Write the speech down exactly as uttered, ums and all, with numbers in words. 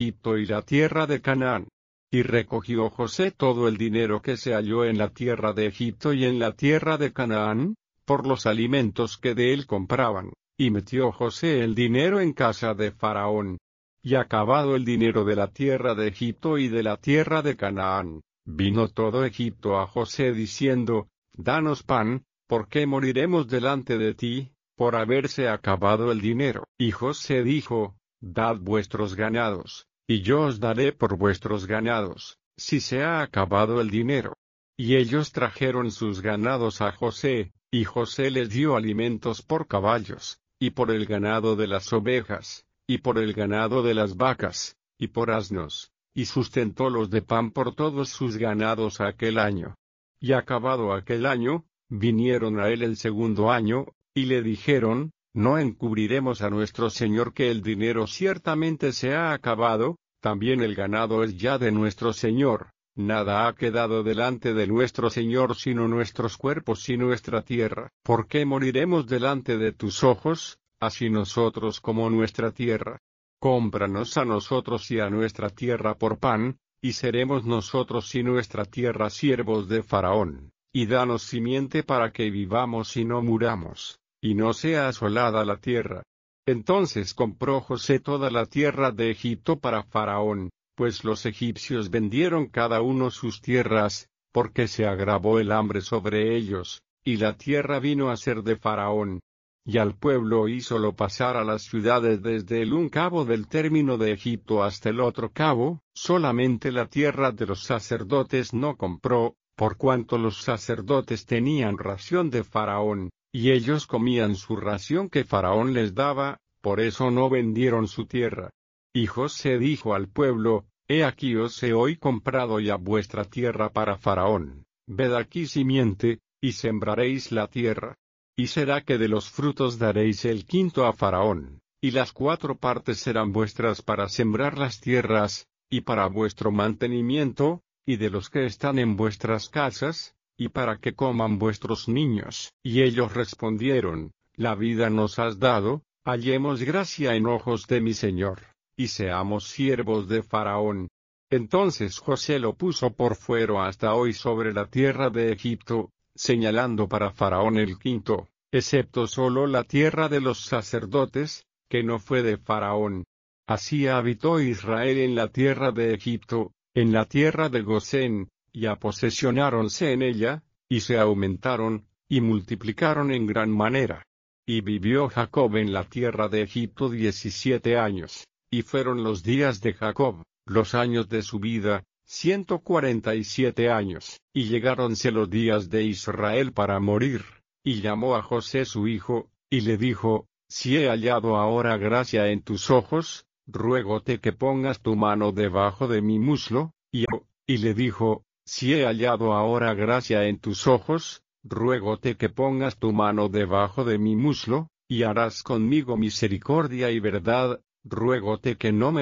Egipto y la tierra de Canaán. Y recogió José todo el dinero que se halló en la tierra de Egipto y en la tierra de Canaán, por los alimentos que de él compraban, y metió José el dinero en casa de Faraón. Y acabado el dinero de la tierra de Egipto y de la tierra de Canaán, vino todo Egipto a José diciendo, Danos pan, porque moriremos delante de ti, por haberse acabado el dinero. Y José dijo, Dad vuestros ganados, y yo os daré por vuestros ganados, si se ha acabado el dinero. Y ellos trajeron sus ganados a José, y José les dio alimentos por caballos, y por el ganado de las ovejas, y por el ganado de las vacas, y por asnos, y sustentólos de pan por todos sus ganados aquel año. Y acabado aquel año, vinieron a él el segundo año, y le dijeron, No encubriremos a nuestro señor que el dinero ciertamente se ha acabado, también el ganado es ya de nuestro señor, nada ha quedado delante de nuestro señor sino nuestros cuerpos y nuestra tierra. ¿Por qué moriremos delante de tus ojos, así nosotros como nuestra tierra? Cómpranos a nosotros y a nuestra tierra por pan, y seremos nosotros y nuestra tierra siervos de Faraón, y danos simiente para que vivamos y no muramos, y no sea asolada la tierra. Entonces compró José toda la tierra de Egipto para Faraón, pues los egipcios vendieron cada uno sus tierras, porque se agravó el hambre sobre ellos, y la tierra vino a ser de Faraón. Y al pueblo hízolo pasar a las ciudades desde el un cabo del término de Egipto hasta el otro cabo, solamente la tierra de los sacerdotes no compró, por cuanto los sacerdotes tenían ración de Faraón, y ellos comían su ración que Faraón les daba, por eso no vendieron su tierra. Y José dijo al pueblo, He aquí os he hoy comprado ya vuestra tierra para Faraón, ved aquí simiente, y sembraréis la tierra. Y será que de los frutos daréis el quinto a Faraón, y las cuatro partes serán vuestras para sembrar las tierras, y para vuestro mantenimiento, y de los que están en vuestras casas, y para que coman vuestros niños. Y ellos respondieron, La vida nos has dado, hallemos gracia en ojos de mi señor, y seamos siervos de Faraón. Entonces José lo puso por fuero hasta hoy sobre la tierra de Egipto, señalando para Faraón el quinto, excepto solo la tierra de los sacerdotes, que no fue de Faraón. Así habitó Israel en la tierra de Egipto, en la tierra de Gosén, y aposesionáronse en ella, y se aumentaron, y multiplicaron en gran manera. Y vivió Jacob en la tierra de Egipto diecisiete años, y fueron los días de Jacob, los años de su vida, ciento cuarenta y siete años, y llegáronse los días de Israel para morir, y llamó a José su hijo, y le dijo, Si he hallado ahora gracia en tus ojos, ruégote que pongas tu mano debajo de mi muslo, y, y le dijo, Si he hallado ahora gracia en tus ojos, ruégote que pongas tu mano debajo de mi muslo, y harás conmigo misericordia y verdad, ruégote que no me